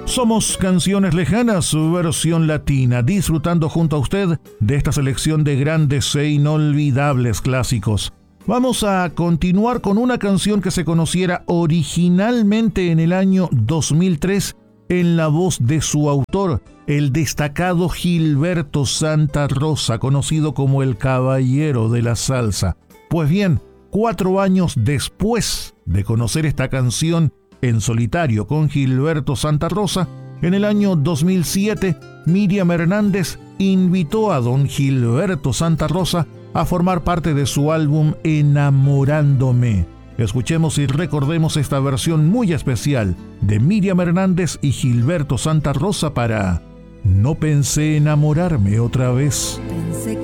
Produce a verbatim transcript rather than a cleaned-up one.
Somos Canciones Lejanas, su versión latina, disfrutando junto a usted de esta selección de grandes e inolvidables clásicos. Vamos a continuar con una canción que se conociera originalmente en el año dos mil tres en la voz de su autor, el destacado Gilberto Santa Rosa, conocido como el Caballero de la Salsa. Pues bien, cuatro años después de conocer esta canción en solitario con Gilberto Santa Rosa, en el año dos mil siete, Miriam Hernández invitó a don Gilberto Santa Rosa a formar parte de su álbum Enamorándome. Escuchemos y recordemos esta versión muy especial de Miriam Hernández y Gilberto Santa Rosa para No pensé enamorarme otra vez.